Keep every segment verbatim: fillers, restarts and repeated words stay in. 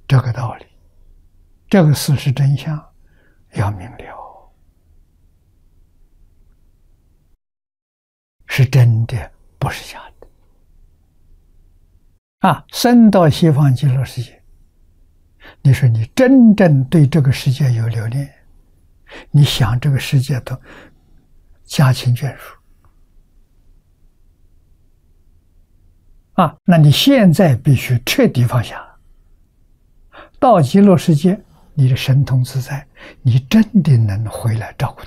这个道理，这个事实真相要明了，是真的，不是假的。啊，生到西方极乐世界，你说你真正对这个世界有留恋，你想这个世界都家亲眷属啊，那你现在必须彻底放下。到极乐世界，你的神通自在，你真的能回来照顾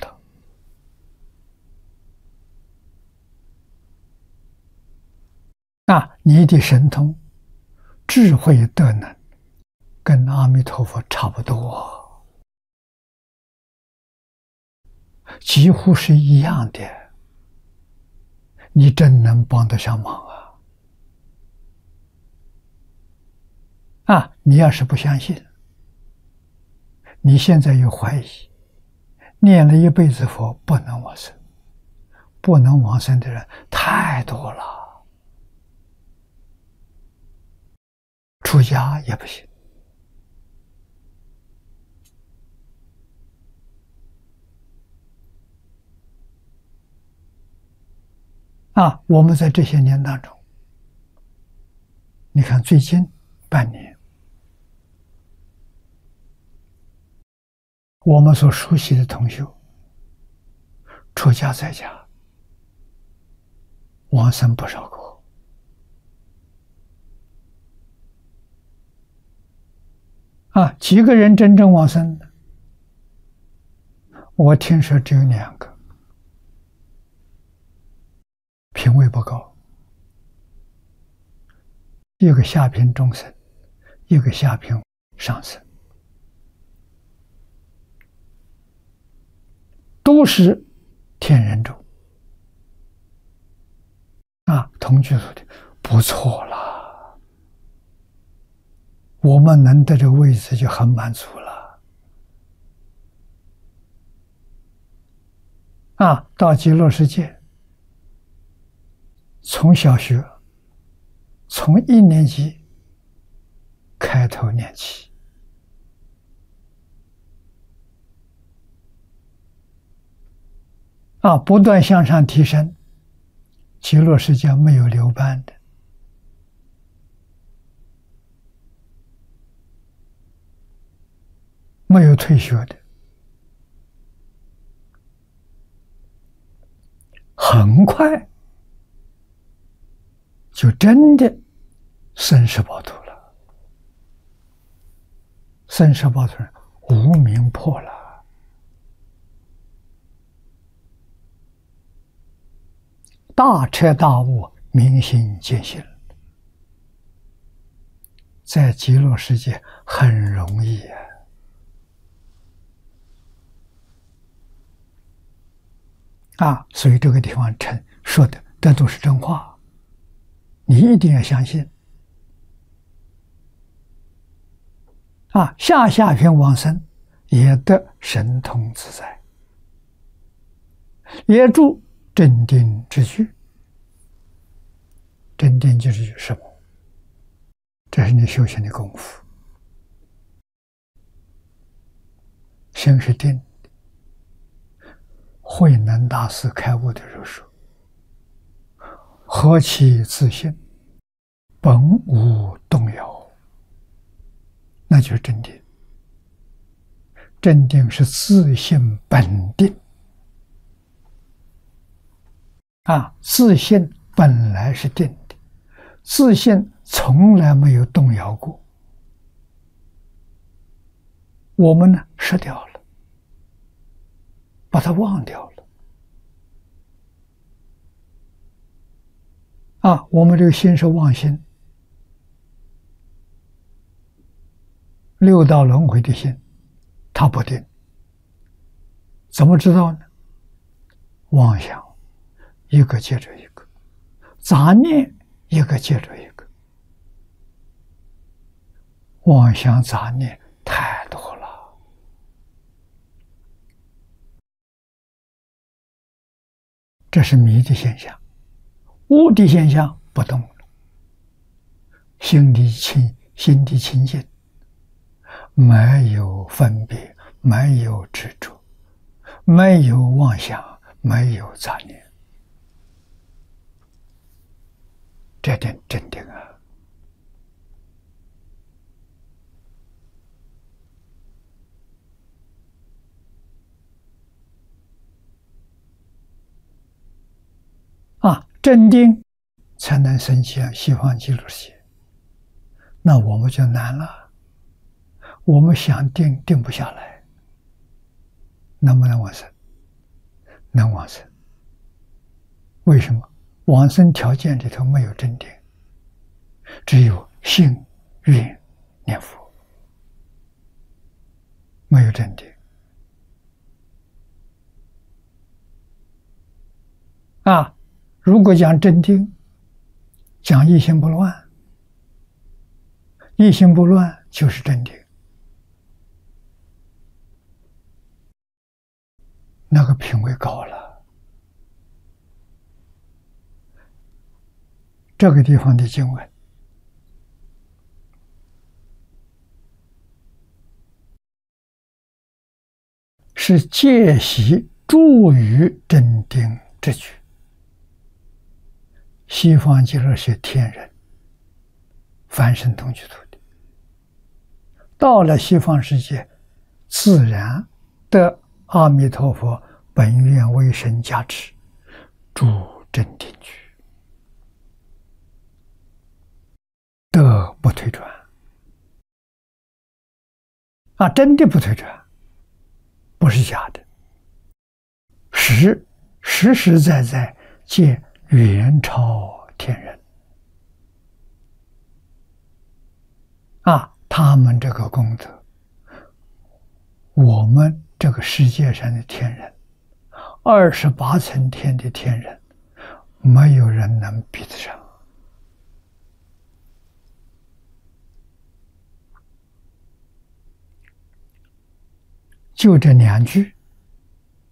他。啊，你的神通、智慧、德能，跟阿弥陀佛差不多，几乎是一样的。你真能帮得上忙啊！啊，你要是不相信，你现在有怀疑，念了一辈子佛不能往生，不能往生的人太多了，出家也不行。啊，我们在这些年当中，你看最近半年，我们所熟悉的同修，出家在家，往生不少个。啊，几个人真正往生的？我听说只有两个，品位不高，一个下品中生，一个下品上生，都是天人众啊。同居说的不错了，我们能得这个位置就很满足了啊。到极乐世界，从小学从一年级开头念起，啊，不断向上提升。极乐世界没有留班的，没有退学的，很快就真的生死报土了，生死报土无明破了。大彻大悟，明心见性，在极乐世界很容易啊！啊，所以这个地方称说的，这都是真话，你一定要相信。啊，下下品往生也得神通自在，也住镇定之具。镇定就是什么？这是你修行的功夫。心是定的。慧能大师开悟的时候说：“何其自信，本无动摇。”那就是镇定。镇定是自信本定啊，自信本来是定的，自信从来没有动摇过。我们呢，失掉了，把它忘掉了。啊，我们这个心是妄心，六道轮回的心，它不定。怎么知道呢？妄想一个接着一个，杂念一个接着一个，妄想杂念太多了。这是迷的现象。悟的现象不动了，心地清，心地清净， 没有分别，没有执着，没有妄想，没有杂念，这点真定啊！啊，真定才能升起西方极乐世界，那我们就难了。我们想定定不下来，能不能往生？能往生。为什么？往生条件里头没有真定，只有信、愿、念佛，没有真定。啊，如果讲真定，讲一心不乱，一心不乱就是真定，那个品位高了。这个地方的经文是借习助于真定之举。西方极乐是天人，凡圣同居土地，到了西方世界，自然得阿弥陀佛本愿威神加持，助真定居，得不退转。啊，真的不退转，不是假的，实实实在在见远超天人。啊，他们这个功德，我们这个世界上的天人，二十八层天的天人，没有人能比得上。就这两句，